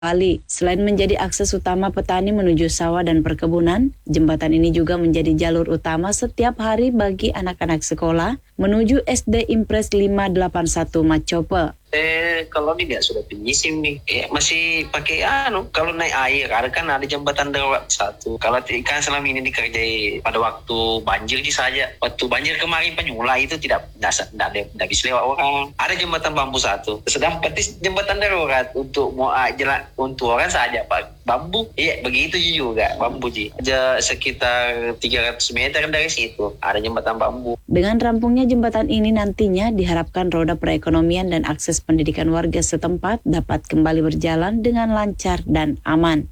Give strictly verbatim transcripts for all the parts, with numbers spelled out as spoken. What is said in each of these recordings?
Bali. Selain menjadi akses utama petani menuju sawah dan perkebunan, jembatan ini juga menjadi jalur utama setiap hari bagi anak-anak sekolah menuju S D Impres lima delapan satu Macope. Eh, kalau ini nggak sudah penyisim nih, eh, masih pakai anu. Kalau naik air, ada kan ada jembatan darurat satu. Kalau ikan selama ini dikerjai pada waktu banjir saja. Waktu banjir kemarin Penyula itu tidak tidak tidak bisa lewat orang. Ada jembatan bambu satu. Sedang petis jembatan darurat untuk mau jalan untuk orang saja pak. Bambu, iya begitu juga bambu ji. Aja sekitar tiga ratus meter dari situ ada jembatan bambu. Dengan rampungnya jembatan ini nantinya diharapkan roda perekonomian dan akses pendidikan warga setempat dapat kembali berjalan dengan lancar dan aman.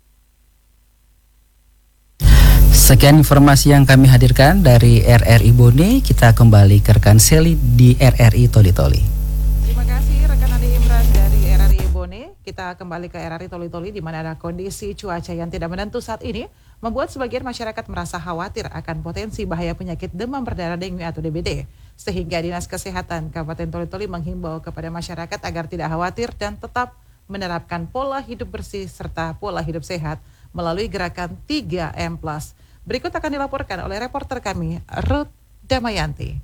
Sekian informasi yang kami hadirkan dari R R I Bone. Kita kembali ke rekan Seli di R R I Toli Toli. Terima kasih rekan Adi Imran dari R R I Bone. Kita kembali ke R R I Toli Toli di mana ada kondisi cuaca yang tidak menentu saat ini membuat sebagian masyarakat merasa khawatir akan potensi bahaya penyakit demam berdarah dengue atau D B D. Sehingga Dinas Kesehatan Kabupaten Toli Toli menghimbau kepada masyarakat agar tidak khawatir dan tetap menerapkan pola hidup bersih serta pola hidup sehat melalui gerakan tiga M plus. Berikut akan dilaporkan oleh reporter kami, Ruth Damayanti.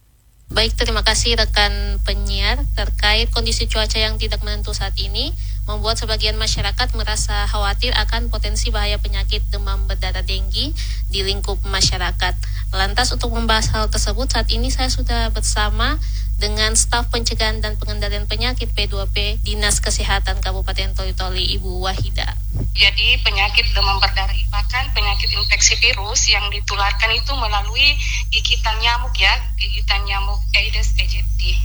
Baik, terima kasih rekan penyiar. Terkait kondisi cuaca yang tidak menentu saat ini, membuat sebagian masyarakat merasa khawatir akan potensi bahaya penyakit demam berdarah denggi di lingkup masyarakat. Lantas untuk membahas hal tersebut, saat ini saya sudah bersama dengan staf pencegahan dan pengendalian penyakit P dua P Dinas Kesehatan Kabupaten Toli Toli, Ibu Wahida. Jadi penyakit demam berdarah merupakan penyakit infeksi virus yang ditularkan itu melalui gigitan nyamuk ya, gigitan nyamuk Aedes aegypti.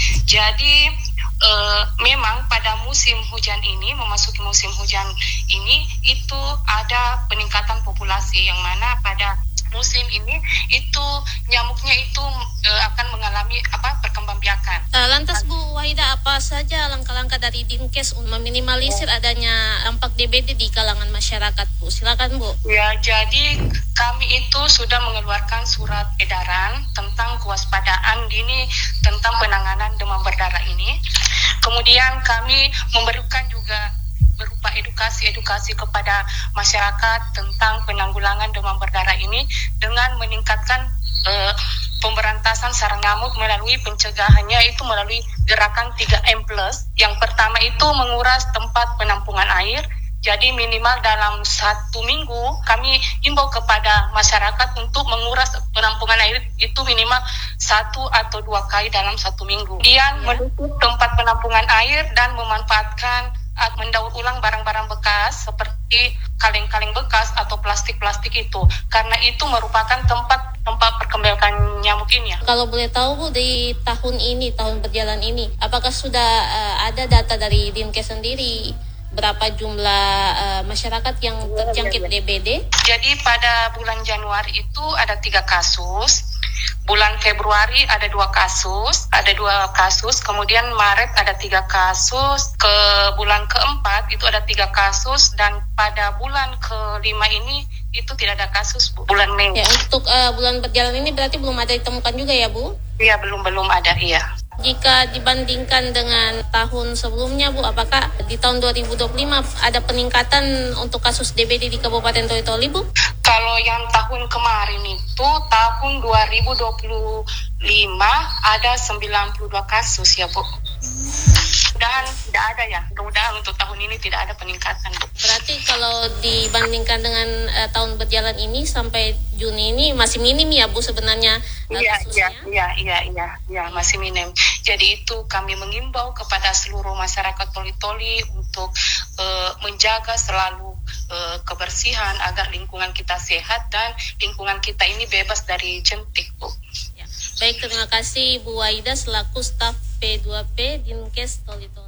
Jadi e, memang pada musim hujan ini, memasuki musim hujan ini, itu ada peningkatan populasi yang mana pada musim ini itu nyamuknya itu e, akan mengalami apa perkembangbiakan. Uh, lantas Bu Wahida, apa saja langkah-langkah dari Dinkes untuk meminimalisir adanya dampak D B D di kalangan masyarakat, Bu? Silakan Bu. Ya, jadi kami itu sudah mengeluarkan surat edaran tentang kewaspadaan dini tentang penanganan demam berdarah ini. Kemudian kami memberikan juga berupa edukasi-edukasi kepada masyarakat tentang penanggulangan demam berdarah ini dengan meningkatkan uh, pemberantasan sarang nyamuk melalui pencegahannya itu melalui gerakan tiga M plus. Yang pertama itu menguras tempat penampungan air. Jadi minimal dalam satu minggu kami himbau kepada masyarakat untuk menguras penampungan air itu minimal satu atau dua kali dalam satu minggu. Kemudian menutup tempat penampungan air dan memanfaatkan mendaur ulang barang-barang bekas seperti kaleng-kaleng bekas atau plastik-plastik itu, karena itu merupakan tempat tempat perkembangan nyamuk ini ya. Kalau boleh tahu Bu, di tahun ini, tahun berjalan ini, apakah sudah uh, ada data dari Dinkes sendiri berapa jumlah uh, masyarakat yang terjangkit D B D? Jadi pada bulan Januari itu ada tiga kasus. Bulan Februari ada dua kasus, ada dua kasus, kemudian Maret ada tiga kasus, ke bulan keempat itu ada tiga kasus, dan pada bulan kelima ini itu tidak ada kasus, Bu. Bulan Mei. Ya, untuk uh, bulan berjalan ini berarti belum ada ditemukan juga ya, Bu? Iya, belum belum ada, iya. Jika dibandingkan dengan tahun sebelumnya, Bu, apakah di tahun dua ribu dua puluh lima ada peningkatan untuk kasus D B D di Kabupaten Toli Toli, Bu? Kalau yang tahun kemarin itu, tahun dua ribu dua puluh lima ada sembilan puluh dua kasus ya, Bu. Mudah-mudahan tidak ada ya, mudah-mudahan untuk tahun ini tidak ada peningkatan, Bu. Berarti kalau dibandingkan dengan uh, tahun berjalan ini sampai Juni ini masih minim ya, Bu, sebenarnya uh, iya, kasusnya? Iya, iya, iya, iya, masih minim. Jadi itu kami mengimbau kepada seluruh masyarakat Toli Toli untuk uh, menjaga selalu uh, kebersihan agar lingkungan kita sehat dan lingkungan kita ini bebas dari jentik, Bu. Ya. Baik, terima kasih Bu Wahida selaku staf P dua P Dinkes Toli Toli.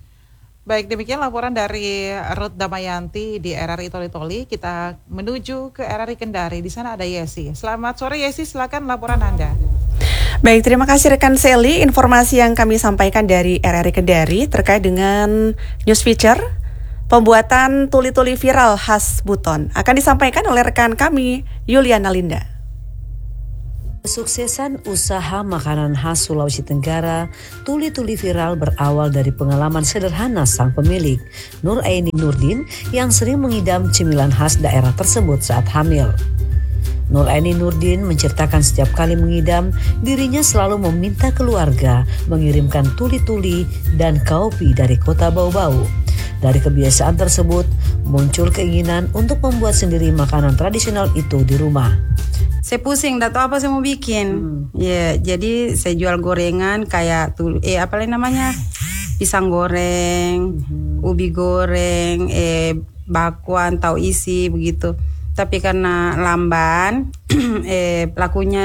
Baik, demikian laporan dari Ruth Damayanti di R R I Toli Toli. Kita menuju ke R R I Kendari. Di sana ada Yesi. Selamat sore Yesi, silakan laporan Anda. Baik, terima kasih rekan Seli. Informasi yang kami sampaikan dari R R I Kendari terkait dengan news feature pembuatan tuli-tuli viral khas Buton akan disampaikan oleh rekan kami Yuliana Linda. Kesuksesan usaha makanan khas Sulawesi Tenggara, tuli-tuli viral berawal dari pengalaman sederhana sang pemilik, Nur Aini Nurdin, yang sering mengidam cemilan khas daerah tersebut saat hamil. Nur Aini Nurdin menceritakan setiap kali mengidam, dirinya selalu meminta keluarga mengirimkan tuli-tuli dan kaupi dari kota Bau-Bau. Dari kebiasaan tersebut, muncul keinginan untuk membuat sendiri makanan tradisional itu di rumah. Saya pusing, tidak tahu apa saya mau bikin. Hmm. Ya, jadi saya jual gorengan kayak tuh, eh apa namanya, pisang goreng, hmm. ubi goreng, eh bakwan, tahu isi begitu. Tapi karena lamban, eh lakunya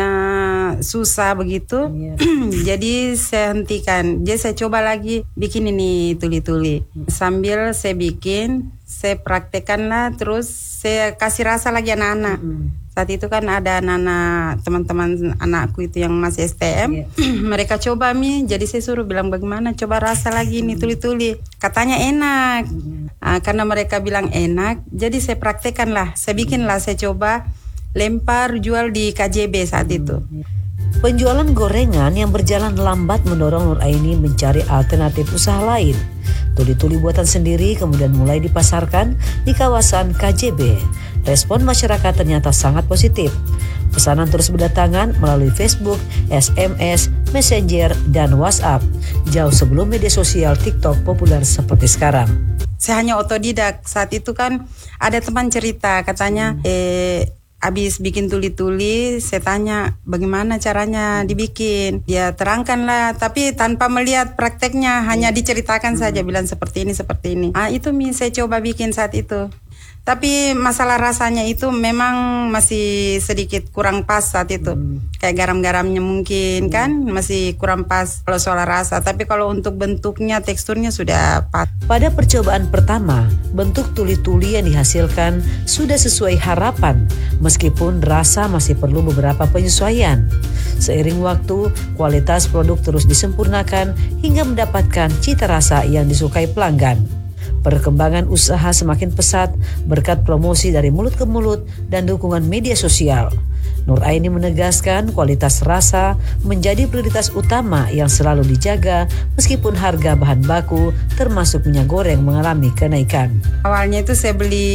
susah begitu, yeah. Jadi saya hentikan. Jadi saya coba lagi bikin ini tuli-tuli. Sambil saya bikin, saya praktekkan lah, terus saya kasih rasa lagi anak-anak. Hmm. Saat itu kan ada anak-anak teman-teman anakku itu yang masih S T M, yeah. Mereka coba mie, jadi saya suruh bilang bagaimana coba rasa lagi nih tuli-tuli. Katanya enak, mm. nah, karena mereka bilang enak, jadi saya praktekkan lah, saya bikin lah, saya coba lempar jual di K J B saat mm. itu. Penjualan gorengan yang berjalan lambat mendorong Nur Aini mencari alternatif usaha lain. Tuli-tuli buatan sendiri kemudian mulai dipasarkan di kawasan K J B. Respon masyarakat ternyata sangat positif. Pesanan terus berdatangan melalui Facebook, S M S, Messenger, dan WhatsApp. Jauh sebelum media sosial TikTok populer seperti sekarang. Saya hanya otodidak. Saat itu kan ada teman cerita, katanya eh habis bikin tuli-tuli, saya tanya bagaimana caranya dibikin. Dia terangkan lah, tapi tanpa melihat prakteknya, hanya diceritakan saja, bilang seperti ini, seperti ini. Ah, itu mie saya coba bikin saat itu. Tapi masalah rasanya itu memang masih sedikit kurang pas saat itu. Hmm. Kayak garam-garamnya mungkin hmm. kan masih kurang pas kalau soal rasa. Tapi kalau untuk bentuknya, teksturnya sudah pas. Pada percobaan pertama, bentuk tuli-tuli yang dihasilkan sudah sesuai harapan, meskipun rasa masih perlu beberapa penyesuaian. Seiring waktu, kualitas produk terus disempurnakan hingga mendapatkan cita rasa yang disukai pelanggan. Perkembangan usaha semakin pesat berkat promosi dari mulut ke mulut dan dukungan media sosial. Nur Aini menegaskan kualitas rasa menjadi prioritas utama yang selalu dijaga meskipun harga bahan baku termasuk minyak goreng mengalami kenaikan. Awalnya itu saya beli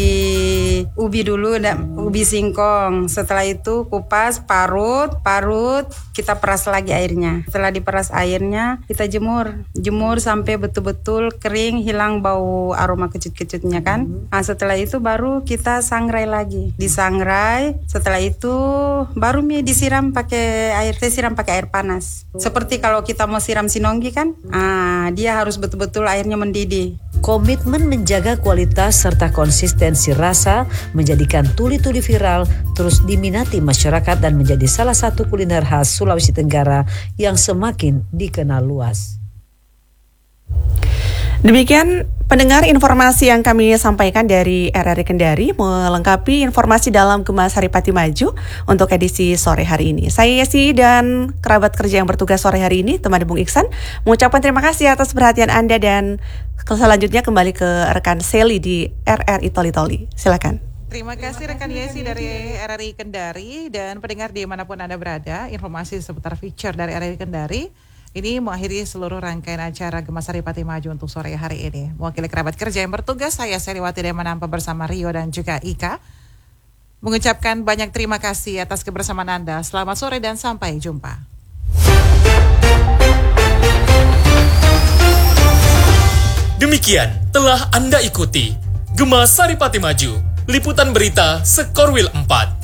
ubi dulu, ubi singkong. Setelah itu kupas, parut, parut, kita peras lagi airnya. Setelah diperas airnya, kita jemur. Jemur sampai betul-betul kering, hilang bau aroma kecut-kecutnya kan. Nah, setelah itu baru kita sangrai lagi. Disangrai, setelah itu baru mie disiram pakai air, saya siram pakai air panas. Seperti kalau kita mau siram sinonggi kan, ah, dia harus betul-betul airnya mendidih. Komitmen menjaga kualitas serta konsistensi rasa menjadikan tuli-tuli viral terus diminati masyarakat dan menjadi salah satu kuliner khas Sulawesi Tenggara yang semakin dikenal luas. Demikian pendengar informasi yang kami sampaikan dari R R I Kendari melengkapi informasi dalam Gemas Saripati Maju untuk edisi sore hari ini. Saya Yesi dan kerabat kerja yang bertugas sore hari ini, teman Bung Iksan, mengucapkan terima kasih atas perhatian Anda dan selanjutnya kembali ke rekan Seli di R R I Toli Toli. Silakan. Terima kasih rekan Yesi dari R R I Kendari dan pendengar dimanapun Anda berada, informasi seputar feature dari R R I Kendari. Ini mengakhiri seluruh rangkaian acara Gemas Saripati Maju untuk sore hari ini. Mewakili kerabat kerja yang bertugas, saya Seriwati Demanampa bersama Rio dan juga Ika mengucapkan banyak terima kasih atas kebersamaan Anda. Selamat sore dan sampai jumpa. Demikian telah Anda ikuti Gemas Saripati Maju, liputan berita Sekorwil empat.